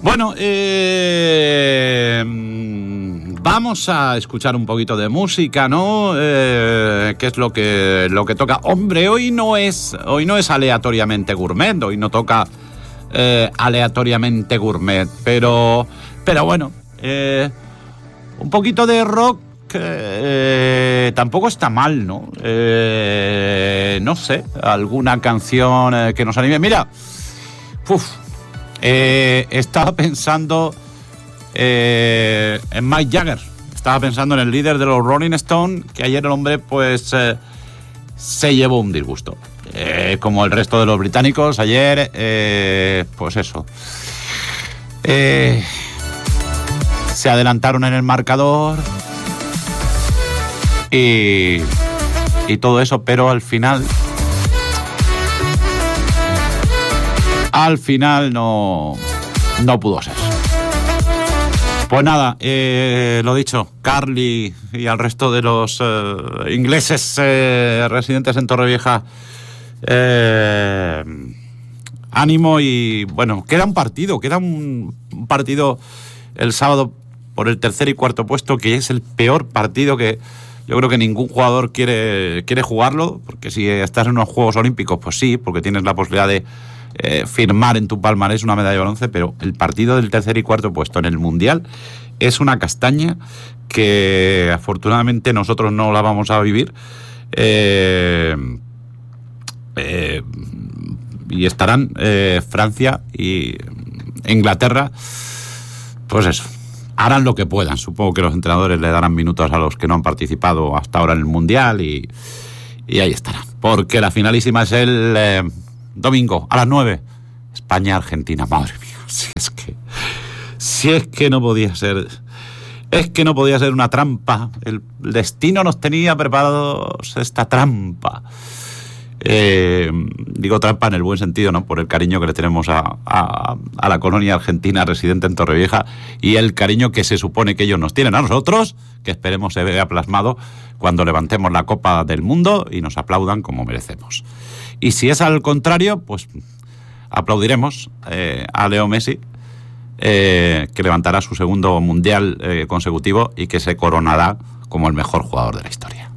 Bueno, vamos a escuchar un poquito de música, ¿no? ¿Qué es lo que toca? Hombre, hoy no es aleatoriamente gourmet, hoy no toca aleatoriamente gourmet, pero bueno, un poquito de rock tampoco está mal, ¿no? No sé, alguna canción que nos anime. Mira, estaba pensando en Mick Jagger. Estaba pensando en el líder de los Rolling Stones, que ayer el hombre pues se llevó un disgusto. Como el resto de los británicos, ayer pues eso. Se adelantaron en el marcador y todo eso, pero al final no pudo ser. Pues nada, lo dicho, Carly y al resto de los ingleses residentes en Torrevieja, ánimo. Y bueno, queda un partido el sábado por el tercer y cuarto puesto, que es el peor partido, que yo creo que ningún jugador quiere jugarlo, porque si estás en unos Juegos Olímpicos, pues sí, porque tienes la posibilidad de firmar en tu palmarés una medalla de bronce, pero el partido del tercer y cuarto puesto en el Mundial es una castaña que afortunadamente nosotros no la vamos a vivir, y estarán Francia y Inglaterra, pues eso, harán lo que puedan. Supongo que los entrenadores le darán minutos a los que no han participado hasta ahora en el Mundial y ahí estarán, porque la finalísima es el domingo a las 9, España-Argentina. Madre mía, si es que no podía ser, una trampa. El destino nos tenía preparados esta trampa. Digo trampa en el buen sentido, ¿no? Por el cariño que le tenemos a la colonia argentina residente en Torrevieja y el cariño que se supone que ellos nos tienen a nosotros, que esperemos se vea plasmado cuando levantemos la Copa del Mundo y nos aplaudan como merecemos. Y si es al contrario, pues aplaudiremos a Leo Messi, que levantará su segundo mundial consecutivo y que se coronará como el mejor jugador de la historia.